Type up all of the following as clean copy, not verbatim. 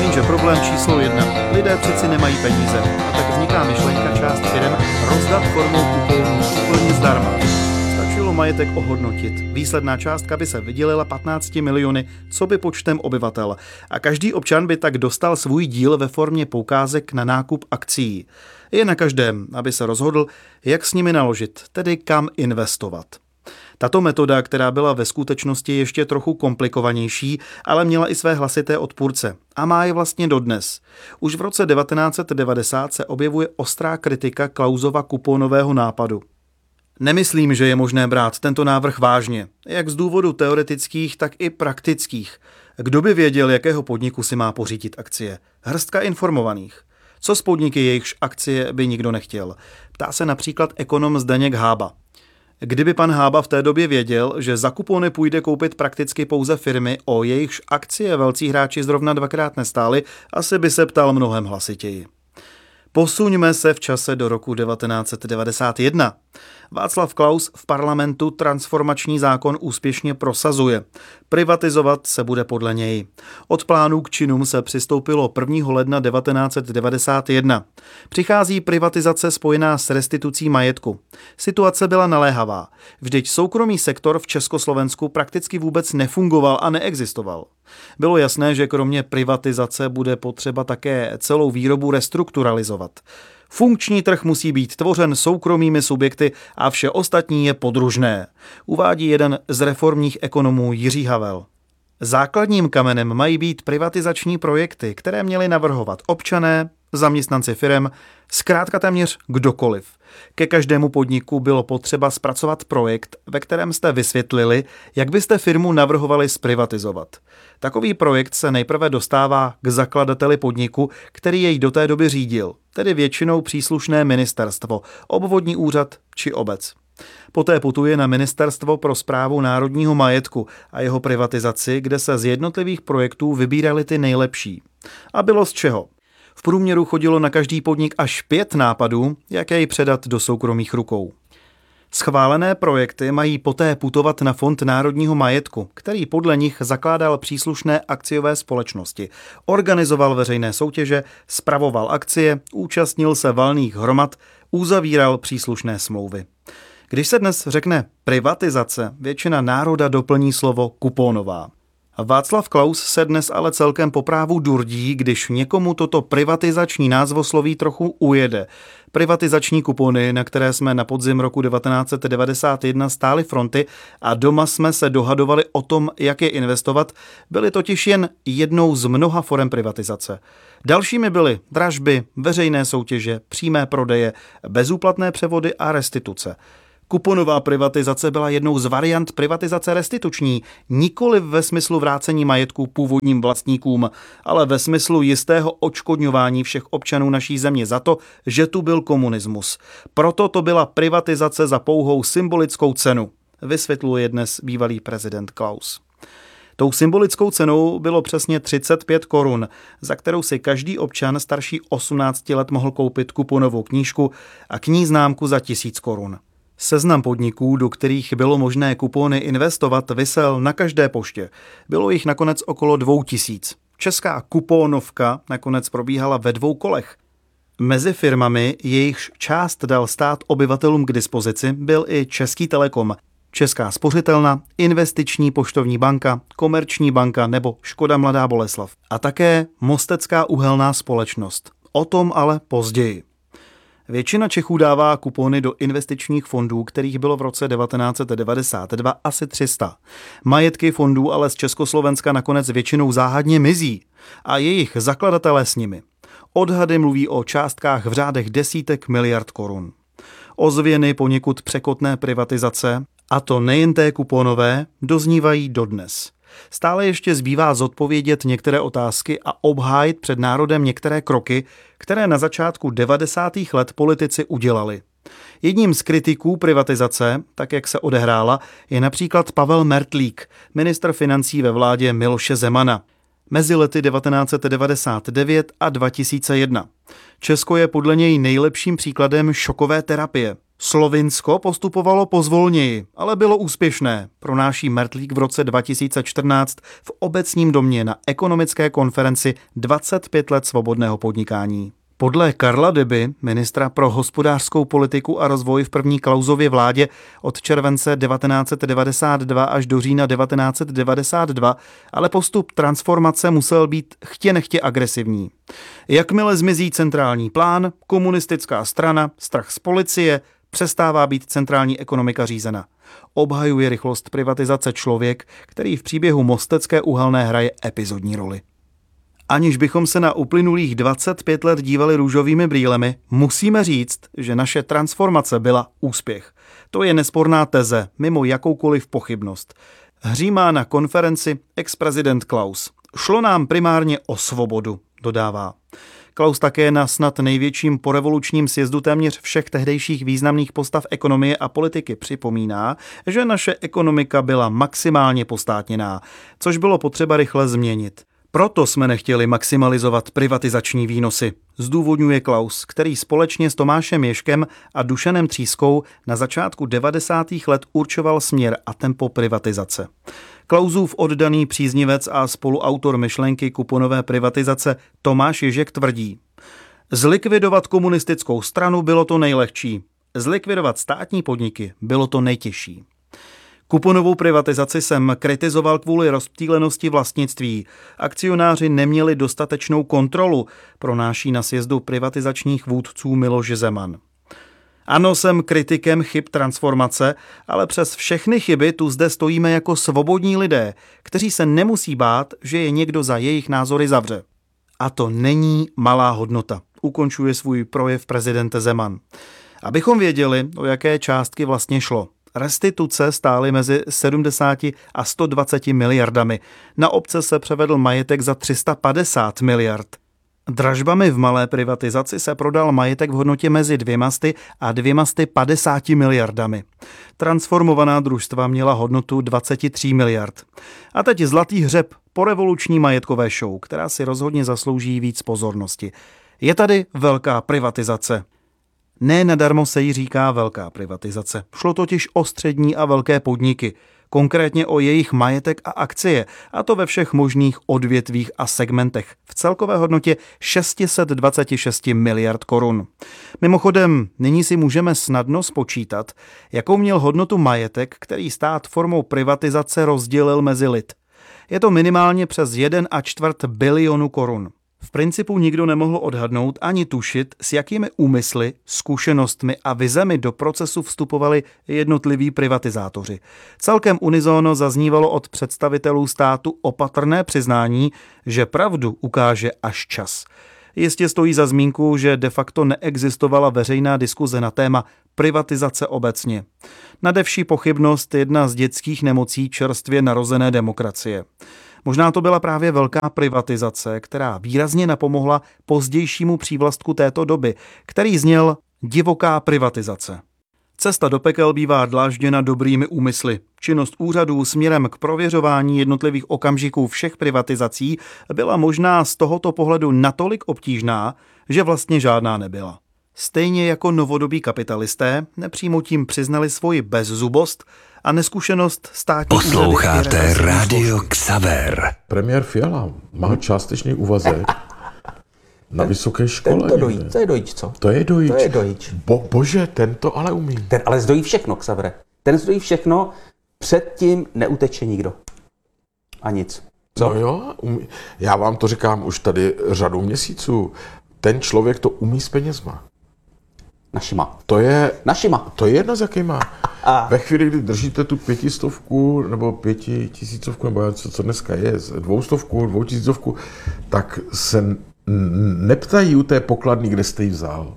Jenže problém číslo 1. Lidé přeci nemají peníze a tak vzniká myšlenka část firem rozdat formou kuponů úplně zdarma. Stačilo majetek ohodnotit. Výsledná částka by se vydělila 15 miliony, co by počtem obyvatel. A každý občan by tak dostal svůj díl ve formě poukázek na nákup akcií. Je na každém, aby se rozhodl, jak s nimi naložit, tedy kam investovat. Tato metoda, která byla ve skutečnosti ještě trochu komplikovanější, ale měla i své hlasité odpůrce. A má je vlastně dodnes. Už v roce 1990 se objevuje ostrá kritika Klausova kuponového nápadu. Nemyslím, že je možné brát tento návrh vážně, jak z důvodu teoretických, tak i praktických. Kdo by věděl, jakého podniku si má pořídit akcie? Hrstka informovaných. Co s podniky, jejichž akcie by nikdo nechtěl? Ptá se například ekonom Zdeněk Hába. Kdyby pan Hába v té době věděl, že za kupony půjde koupit prakticky pouze firmy, o jejichž akcie velcí hráči zrovna dvakrát nestáli, asi by se ptal mnohem hlasitěji. Posuňme se v čase do roku 1991. Václav Klaus v parlamentu transformační zákon úspěšně prosazuje. Privatizovat se bude podle něj. Od plánů k činům se přistoupilo 1. ledna 1991. Přichází privatizace spojená s restitucí majetku. Situace byla naléhavá. Vždyť soukromý sektor v Československu prakticky vůbec nefungoval a neexistoval. Bylo jasné, že kromě privatizace bude potřeba také celou výrobu restrukturalizovat. Funkční trh musí být tvořen soukromými subjekty a vše ostatní je podružné, uvádí jeden z reformních ekonomů Jiří Havel. Základním kamenem mají být privatizační projekty, které měli navrhovat občané, zaměstnanci firem, zkrátka téměř kdokoliv. Ke každému podniku bylo potřeba zpracovat projekt, ve kterém jste vysvětlili, jak byste firmu navrhovali zprivatizovat. Takový projekt se nejprve dostává k zakladateli podniku, který jej do té doby řídil, tedy většinou příslušné ministerstvo, obvodní úřad či obec. Poté putuje na Ministerstvo pro správu národního majetku a jeho privatizaci, kde se z jednotlivých projektů vybíraly ty nejlepší. A bylo z čeho? V průměru chodilo na každý podnik až 5 nápadů, jak jej předat do soukromých rukou. Schválené projekty mají poté putovat na Fond národního majetku, který podle nich zakládal příslušné akciové společnosti, organizoval veřejné soutěže, spravoval akcie, účastnil se valných hromad, uzavíral příslušné smlouvy. Když se dnes řekne privatizace, většina národa doplní slovo kuponová. Václav Klaus se dnes ale celkem po právu durdí, když někomu toto privatizační názvosloví trochu ujede. Privatizační kupony, na které jsme na podzim roku 1991 stáli fronty a doma jsme se dohadovali o tom, jak je investovat, byly totiž jen jednou z mnoha forem privatizace. Dalšími byly dražby, veřejné soutěže, přímé prodeje, bezúplatné převody a restituce. Kuponová privatizace byla jednou z variant privatizace restituční, nikoli ve smyslu vrácení majetku původním vlastníkům, ale ve smyslu jistého odškodňování všech občanů naší země za to, že tu byl komunismus. Proto to byla privatizace za pouhou symbolickou cenu, vysvětluje dnes bývalý prezident Klaus. Tou symbolickou cenou bylo přesně 35 korun, za kterou si každý občan starší 18 let mohl koupit kuponovou knížku a k ní známku za 1000 korun. Seznam podniků, do kterých bylo možné kupony investovat, visel na každé poště. Bylo jich nakonec okolo 2000. Česká kuponovka nakonec probíhala ve 2 kolech. Mezi firmami, jejichž část dal stát obyvatelům k dispozici, byl i Český Telekom, Česká spořitelna, Investiční poštovní banka, Komerční banka nebo Škoda Mladá Boleslav. A také Mostecká uhelná společnost. O tom ale později. Většina Čechů dává kupony do investičních fondů, kterých bylo v roce 1992 asi 300. Majetky fondů ale z Československa nakonec většinou záhadně mizí a jejich zakladatelé s nimi. Odhady mluví o částkách v řádech desítek miliard korun. Ozvěny poněkud překotné privatizace, a to nejen té kuponové, doznívají dodnes. Stále ještě zbývá zodpovědět některé otázky a obhájit před národem některé kroky, které na začátku 90. let politici udělali. Jedním z kritiků privatizace, tak jak se odehrála, je například Pavel Mertlík, ministr financí ve vládě Miloše Zemana. mezi lety 1999 a 2001. Česko je podle něj nejlepším příkladem šokové terapie. Slovinsko postupovalo pozvolněji, ale bylo úspěšné, pronáší Mertlík v roce 2014 v Obecním domě na ekonomické konferenci 25 let svobodného podnikání. Podle Karla Deby, ministra pro hospodářskou politiku a rozvoj v první Klausově vládě od července 1992 až do října 1992, ale postup transformace musel být chtě nechtě agresivní. Jakmile zmizí centrální plán, komunistická strana, strach z policie, přestává být centrální ekonomika řízena. Obhajuje rychlost privatizace člověk, který v příběhu Mostecké uhelné hraje epizodní roli. Aniž bychom se na uplynulých 25 let dívali růžovými brýlemi, musíme říct, že naše transformace byla úspěch. To je nesporná teze, mimo jakoukoliv pochybnost. Hřímá na konferenci ex-prezident Klaus. Šlo nám primárně o svobodu, dodává. Klaus také na snad největším porevolučním sjezdu téměř všech tehdejších významných postav ekonomie a politiky připomíná, že naše ekonomika byla maximálně postátněná, což bylo potřeba rychle změnit. Proto jsme nechtěli maximalizovat privatizační výnosy, zdůvodňuje Klaus, který společně s Tomášem Ježkem a Dušanem Třískou na začátku 90. let určoval směr a tempo privatizace. Klausův oddaný příznivec a spoluautor myšlenky kuponové privatizace Tomáš Ježek tvrdí: zlikvidovat komunistickou stranu bylo to nejlehčí, zlikvidovat státní podniky bylo to nejtěžší. Kuponovou privatizaci jsem kritizoval kvůli rozptýlenosti vlastnictví. Akcionáři neměli dostatečnou kontrolu, pronáší na sjezdu privatizačních vůdců Miloš Zeman. Ano, jsem kritikem chyb transformace, ale přes všechny chyby tu zde stojíme jako svobodní lidé, kteří se nemusí bát, že je někdo za jejich názory zavře. A to není malá hodnota, ukončuje svůj projev prezident Zeman. Abychom věděli, o jaké částky vlastně šlo. Restituce stály mezi 70 a 120 miliardami. Na obce se převedl majetek za 350 miliard. Dražbami v malé privatizaci se prodal majetek v hodnotě mezi 200 a 250 miliardami. Transformovaná družstva měla hodnotu 23 miliard. A teď zlatý hřeb, porevoluční majetkové show, která si rozhodně zaslouží víc pozornosti. Je tady velká privatizace. Ne nadarmo se jí říká velká privatizace. Šlo totiž o střední a velké podniky, konkrétně o jejich majetek a akcie, a to ve všech možných odvětvích a segmentech, v celkové hodnotě 626 miliard korun. Mimochodem, nyní si můžeme snadno spočítat, jakou měl hodnotu majetek, který stát formou privatizace rozdělil mezi lid. Je to minimálně přes 1,25 bilionu korun. V principu nikdo nemohl odhadnout ani tušit, s jakými úmysly, zkušenostmi a vizemi do procesu vstupovali jednotliví privatizátoři. Celkem unisono zaznívalo od představitelů státu opatrné přiznání, že pravdu ukáže až čas. Jistě stojí za zmínku, že de facto neexistovala veřejná diskuze na téma privatizace obecně. Nade vši pochybnost jedna z dětských nemocí čerstvě narozené demokracie. Možná to byla právě velká privatizace, která výrazně napomohla pozdějšímu přívlastku této doby, který zněl divoká privatizace. Cesta do pekel bývá dlážděna dobrými úmysly. Činnost úřadů směrem k prověřování jednotlivých okamžiků všech privatizací byla možná z tohoto pohledu natolik obtížná, že vlastně žádná nebyla. Stejně jako novodobí kapitalisté nepřímo tím přiznali svoji bezzubost a neskušenost státní úřady. Posloucháte Radio Xaver. Premiér Fiala má částečný úvazek na vysoké škole. To je dojič, co? To je dojič. To je dojič. Bože, ten to ale umí. Ten ale zdojí všechno, Xavere. Ten zdojí všechno, předtím neuteče nikdo. A nic. Co? No jo, umí. Já vám to říkám už tady řadu měsíců. Ten člověk to umí s penězma. Našima. To je jedno, s jakýma. A Ve chvíli, kdy držíte tu 500 nebo 5000, nebo co dneska je, 200, 2000, tak se neptají u té pokladny, kde jste ji vzal.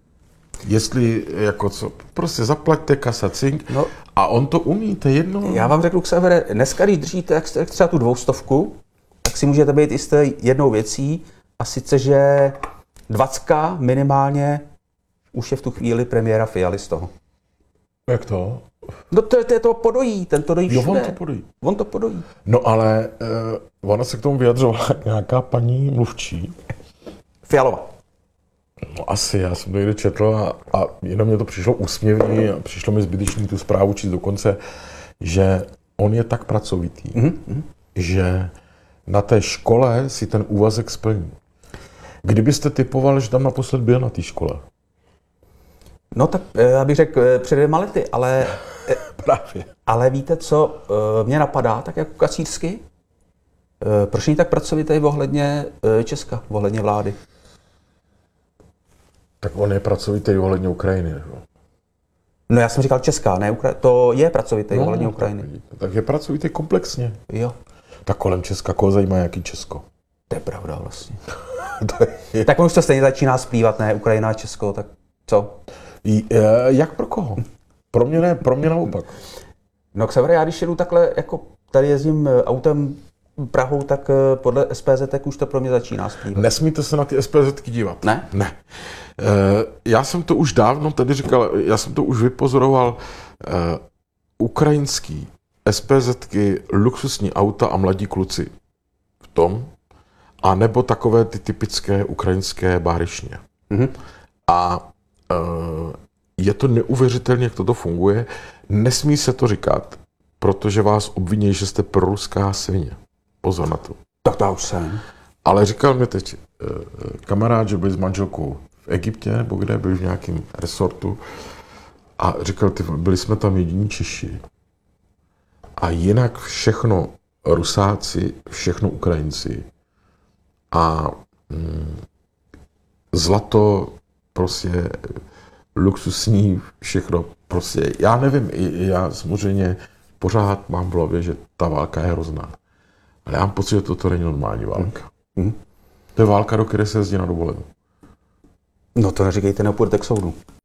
Jestli, jako co, prostě zaplaťte kasa cink, no, a on to umí, to je jedno. já vám řeknu, Xavere, dneska, když držíte jak třeba tu 200, tak si můžete být jisté jednou věcí, a sice, že 20 minimálně už je v tu chvíli premiéra Fialy z toho. Jak to? No to je to podojí, ten to dojí Jo, všude. on to podojí. On to podojí. No ale ona se k tomu vyjadřovala nějaká paní mluvčí. Fialova. No asi, já jsem to někde četl a jenom mě to přišlo úsměvný a přišlo mi zbytečný tu zprávu číst dokonce, že on je tak pracovitý, že na té škole si ten úvazek splní. Kdybyste typoval, že tam naposled byl na té škole? No tak já bych řekl před 2 lety, ale Právě. Ale víte, co mě napadá, tak jako kacířsky? Proč není tak pracovitý ohledně Česka, ohledně vlády? Tak on je pracovitý ohledně Ukrajiny. Nebo? No já jsem říkal Česká, ne Ukrajina. To je pracovitý ohledně Ukrajiny. Tak je pracovitý komplexně. Jo, Tak kolem Česka, koho zajímá jaký Česko? to je pravda vlastně. Tak on už to stejně začíná splývat, ne? Ukrajina a Česko, tak co? Jak pro koho? Pro mě ne, pro mě naopak. No k severu, já když jedu takhle, jako tady jezdím autem Prahou, tak podle SPZ tak už to pro mě začíná splývat. Nesmíte se na ty SPZky dívat. Ne? Ne. Já jsem to už dávno tady říkal, já jsem to už vypozoroval. Ukrajinský SPZky, luxusní auta a mladí kluci v tom, a nebo takové ty typické ukrajinské bárišně. A je to neuvěřitelně, jak toto funguje. Nesmí se to říkat, protože vás obviní, že jste proruská svině. Pozor na to. Tak to já už jsem. Ale říkal mi teď kamarád, že byl s manželkou v Egyptě, nebo kde, byl v nějakém resortu a říkal, byli jsme tam jediní Češi. A jinak všechno Rusáci, všechno Ukrajinci. A zlato, prostě luxusní, všechno, prostě, já nevím, já samozřejmě pořád mám v hlavě, že ta válka je hrozná. Ale já mám pocit, že toto není normální válka. To je válka, do které se jezdí na dovolenou. No to neříkejte, nepůjdete k soudu.